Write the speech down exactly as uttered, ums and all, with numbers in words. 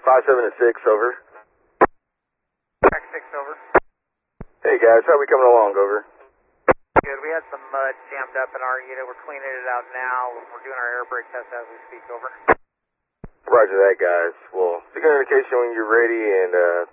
five seven and six, over. X six, over. Hey guys, how we coming along, over? Good. We had some mud jammed up in our unit. We're cleaning it out now. We're doing our air brake test as we speak, over. Roger that, guys. Well, signal indication when you're ready, and uh,